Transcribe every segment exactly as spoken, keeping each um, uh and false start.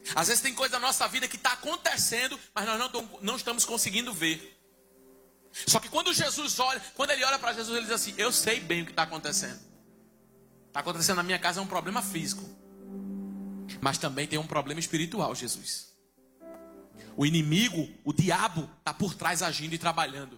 Às vezes tem coisa na nossa vida que está acontecendo, mas nós não, não estamos conseguindo ver. Só que quando Jesus olha, quando ele olha para Jesus, ele diz assim: eu sei bem o que está acontecendo. Está acontecendo na minha casa é um problema físico, mas também tem um problema espiritual, Jesus. O inimigo, o diabo, está por trás agindo e trabalhando.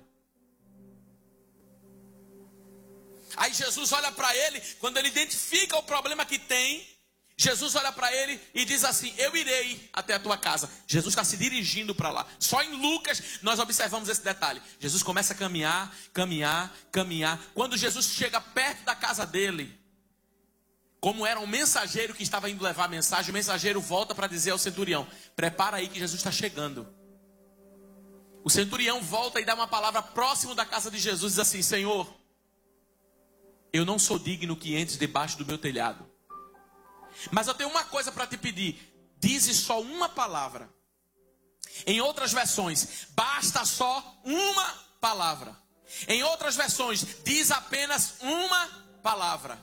Aí Jesus olha para ele, quando ele identifica o problema que tem, Jesus olha para ele e diz assim: eu irei até a tua casa. Jesus está se dirigindo para lá. Só em Lucas nós observamos esse detalhe. Jesus começa a caminhar, caminhar, caminhar. Quando Jesus chega perto da casa dele, como era um mensageiro que estava indo levar a mensagem, o mensageiro volta para dizer ao centurião: prepara aí que Jesus está chegando. O centurião volta e dá uma palavra próximo da casa de Jesus, diz assim: Senhor, eu não sou digno que entres debaixo do meu telhado, mas eu tenho uma coisa para te pedir. Dize só uma palavra. Em outras versões, basta só uma palavra. Em outras versões, diz apenas uma palavra.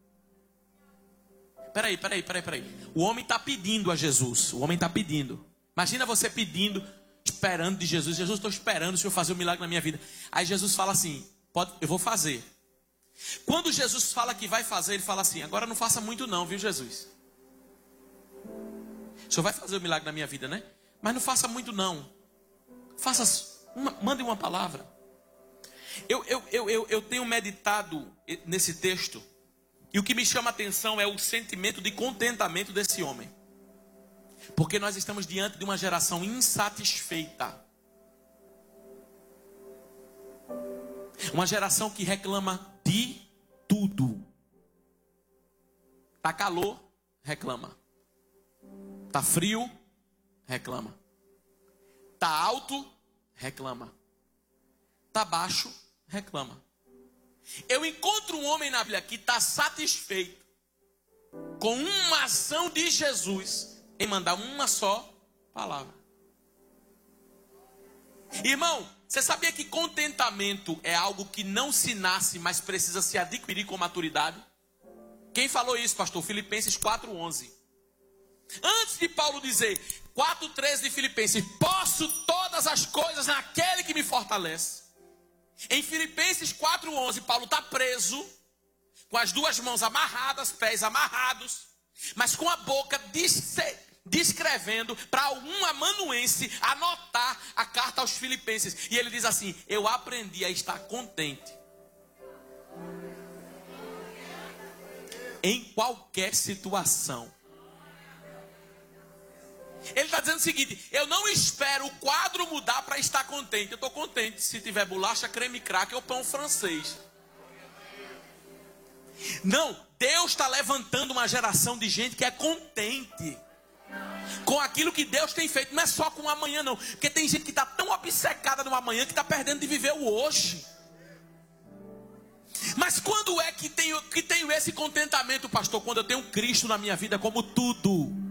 Peraí, peraí, peraí, peraí. O homem está pedindo a Jesus. O homem está pedindo. Imagina você pedindo, esperando de Jesus. Jesus, estou esperando o Senhor fazer um milagre na minha vida. Aí Jesus fala assim: pode, eu vou fazer. Quando Jesus fala que vai fazer, ele fala assim: agora não faça muito não, viu, Jesus? O Senhor vai fazer o milagre na minha vida, né? Mas não faça muito não. Faça uma, mande uma palavra. Eu, eu, eu, eu, eu tenho meditado nesse texto, e o que me chama a atenção é o sentimento de contentamento desse homem. Porque nós estamos diante de uma geração insatisfeita. Uma geração que reclama de tudo. Tá calor, reclama. Tá frio, reclama. Tá alto, reclama. Tá baixo, reclama. Eu encontro um homem na Bíblia que está satisfeito com uma ação de Jesus em mandar uma só palavra. Irmão, você sabia que contentamento é algo que não se nasce, mas precisa se adquirir com maturidade? Quem falou isso, pastor? Filipenses quatro, onze. Antes de Paulo dizer, quatro, treze de Filipenses, posso todas as coisas naquele que me fortalece. Em Filipenses quatro, onze, Paulo está preso, com as duas mãos amarradas, pés amarrados, mas com a boca descrevendo para um amanuense anotar a carta aos Filipenses. E ele diz assim: eu aprendi a estar contente em qualquer situação. Ele está dizendo o seguinte: eu não espero o quadro mudar para estar contente. Eu estou contente se tiver bolacha, creme cracker ou pão francês. Não, Deus está levantando uma geração de gente que é contente com aquilo que Deus tem feito. Não é só com o amanhã não. Porque tem gente que está tão obcecada no amanhã que está perdendo de viver o hoje. Mas quando é que tenho, que tenho esse contentamento, pastor? Quando eu tenho Cristo na minha vida como tudo.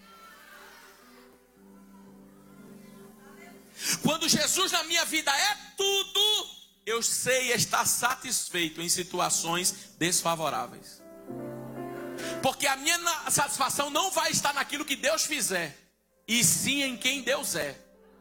Quando Jesus na minha vida é tudo, eu sei estar satisfeito em situações desfavoráveis. Porque a minha satisfação não vai estar naquilo que Deus fizer, e sim em quem Deus é.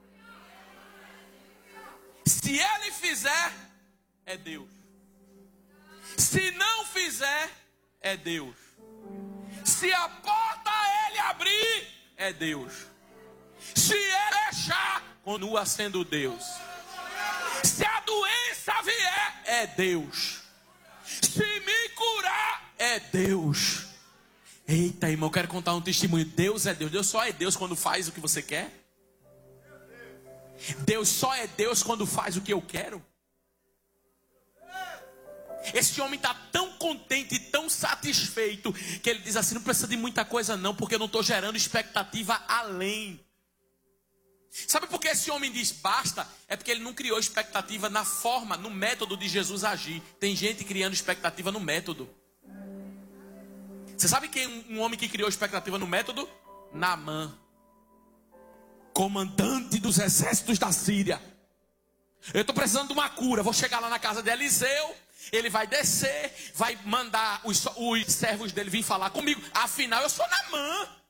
Se Ele fizer, é Deus. Se não fizer, é Deus. Se a porta Ele abrir, é Deus. Se Ele fechar, continua sendo Deus. Se a doença vier, é Deus. Se me curar, é Deus. Eita, irmão, eu quero contar um testemunho. Deus é Deus. Deus só é Deus quando faz o que você quer. Deus só é Deus quando faz o que eu quero. Esse homem está tão contente e tão satisfeito que ele diz assim: não precisa de muita coisa não, porque eu não estou gerando expectativa além. Sabe por que esse homem diz basta? É porque ele não criou expectativa na forma, no método de Jesus agir. Tem gente criando expectativa no método. Você sabe quem é um homem que criou expectativa no método? Naamã, comandante dos exércitos da Síria. Eu estou precisando de uma cura, vou chegar lá na casa de Eliseu. Ele vai descer, vai mandar os, os servos dele vir falar comigo. Afinal, eu sou Naamã.